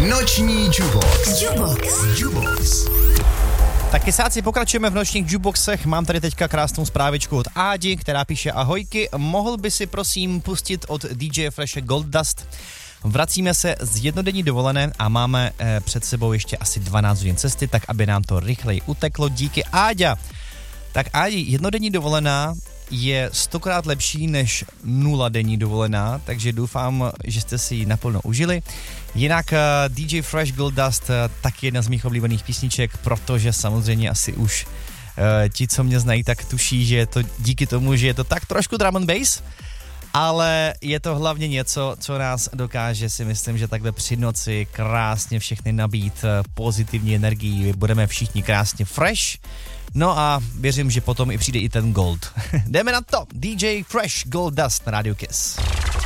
Noční Jubox. Tak kysáci, pokračujeme v nočních jukeboxech. Mám tady teďka krásnou zprávičku od Ádi, která píše: ahojky, mohl by si prosím pustit od DJ Freshe Gold Dust? Vracíme se z jednodenní dovolené a máme před sebou ještě asi 12 hodin cesty, tak aby nám to rychleji uteklo. Díky, Áďa. Tak Ádi, jednodenní dovolená je 100krát lepší než 0denní dovolená, takže doufám, že jste si ji naplno užili. Jinak DJ Fresh Gold Dust taky jedna z mých oblíbených písniček, protože samozřejmě asi už ti, co mě znají, tak tuší, že je to díky tomu, že je to tak trošku drum and bass, ale je to hlavně něco, co nás dokáže, si myslím, že takhle při noci krásně všechny nabít pozitivní energii, budeme všichni krásně fresh. No a věřím, že potom i přijde i ten gold. Jdeme na to. DJ Fresh Gold Dust na Radio Kiss.